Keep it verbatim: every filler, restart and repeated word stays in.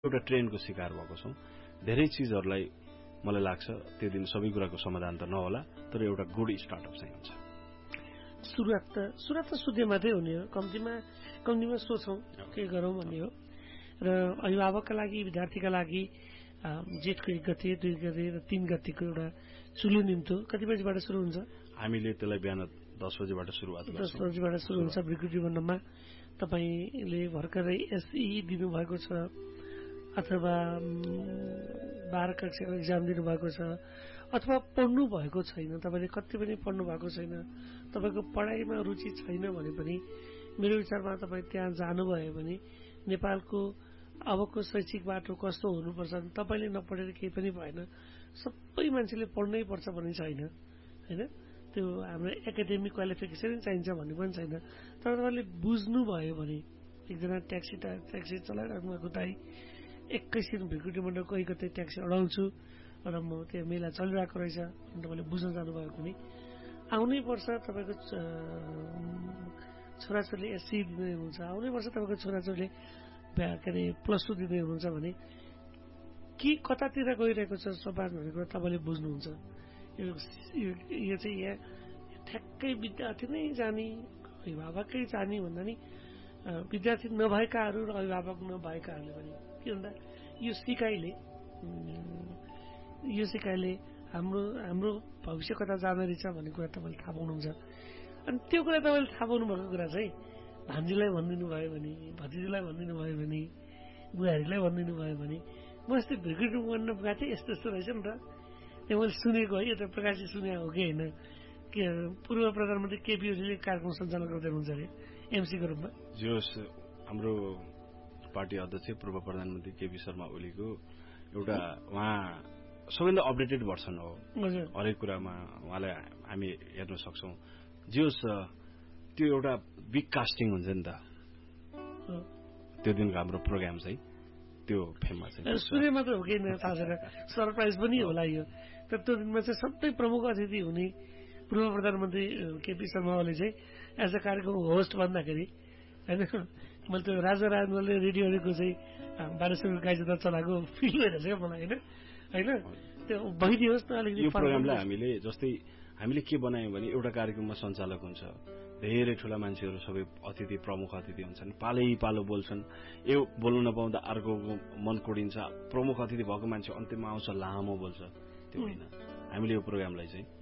एउटा ट्रेन्डको शिकार भएको छौं। धेरै चीजहरुलाई मलाई लाग्छ त्यो दिन सबै कुराको समाधान त नहोला, तर एउटा गुड स्टार्टअप चाहिँ हुन्छ। सुरुवात त सुरुवात त सुत्ने मात्रै हुने हो। कम्तीमा कम्तीमा सोचौं के गरौं भन्ने हो। र अभिभावकका लागि, विद्यार्थीका लागि जेठको एक गते, दुई गते र तीन गतेको एउटा चुलो निम्तो कति बजेबाट सुरु हुन्छ? हामीले त्यसलाई बिहान दस बजेबाट सुरुवात गर्छौं। दस बजेबाट सुरु हुन्छ विकृति बन्नमा। तपाईले भर्खरै एसई दिनुभएको छ अथवा बाह्र कक्षाको एक्जाम दिनुभएको छ अथवा पढ्नु भएको छैन, तपाईले कति पनि पढ्नु भएको छैन, तपाईको पढाइमा रुचि छैन भने पनि मेरो विचारमा तपाई त्यहाँ जानुभयो भने नेपालको अबको शैक्षिक बाटो कस्तो हुनुपर्छ, तपाईले नपढेर केही पनि भएन। सबै मान्छेले पढ्नै पर्छ भन्ने छैन, हैन? त्यो हाम्रो एकाडेमिक क्वालिफिकेसन चाहिन्छ भन्ने पनि छैन। तर तपाईले बुझ्नु भयो भने एकजना ट्याक्सी ट्याक्सी चलाइराख्नु भएको दाइ एकैछिन भिकुटी मण्डल कोही कतै ट्याक्सी अडाउँछु र म त्यो मेला चलिरहेको रहेछ भने तपाईले बुझ्न जानुभयो भने आउनै पर्छ। तपाईको छोराछोरीले एससी दिँदै हुनुहुन्छ, आउनै पर्छ तपाईको छोराछोरीले के अरे प्लस टू दिँदै हुनुहुन्छ भने के कतातिर गइरहेको छ समाज भन्ने कुरा तपाईले बुझ्नुहुन्छ। यो चाहिँ यहाँ ठ्याक्कै विद्यार्थी नै जाने, अभिभावकै जाने भन्दा नि विद्यार्थी नभएकाहरू र अभिभावक नभएकाहरूले पनि के भन्दा यो सिकाइले यो सिकाइले हाम्रो हाम्रो भविष्य कता जाँदै रहेछ भन्ने कुरा तपाईँले थाहा पाउनुहुन्छ। अनि त्यो कुरा तपाईँले थाहा पाउनु भएको कुरा चाहिँ भान्जीलाई भनिदिनु भयो भने, भतिजीलाई भनिदिनु भयो भने, बुहारीलाई भनिदिनु भयो भने म यस्तै भिकुटी बन्न गएको थिएँ, यस्तो यस्तो रहेछ नि त, त्यो मैले सुनेको है, यो त प्रकाशले सुने हो कि होइन, के पूर्व प्रधानमन्त्री केपी ओलीले कार्यक्रम सञ्चालन गर्दै हुनुहुन्छ अरे एमसीको रूपमा। जो हाम्रो पार्टी अध्यक्ष पूर्व प्रधानमन्त्री केपी शर्मा ओलीको एउटा उहाँ सबैभन्दा अपडेटेड भर्सन हो हरेक कुरामा, उहाँलाई हामी हेर्न सक्छौं। जो त्यो एउटा बिग कास्टिङ हुन्छ नि त, त्यो दिनको हाम्रो प्रोग्राम चाहिँ त्यो फेममा चाहिँ सुने मात्र हो कि थाहा छैन, सरप्राइज पनि होला यो। तर त्यो दिनमा चाहिँ सबै प्रमुख अतिथि हुने पूर्व प्रधानमन्त्री केपी शर्मा ओली चाहिँ एज अ कार्यक्रम होस्ट भन्दाखेरि होइन, मैले त्यो राजा राजमलले रेडियोको चाहिँ बाह्र सय गाई जता चलाएको फिल भइरहेछ क्या मलाई, होइन होइन त्यो भइदियोस् न अलिकति। यो प्रोग्रामलाई हामीले जस्तै हामीले के बनायौँ भने एउटा कार्यक्रममा सञ्चालक हुन्छ, धेरै ठूला मान्छेहरू सबै अतिथि प्रमुख अतिथि हुन्छन्, पालै पालो बोल्छन्, यो बोल्नु नपाउँदा अर्को मन कोडिन्छ, प्रमुख अतिथि भएको मान्छे अन्त्यमा आउँछ लामो बोल्छ, त्यो होइन। हामीले यो प्रोग्रामलाई चाहिँ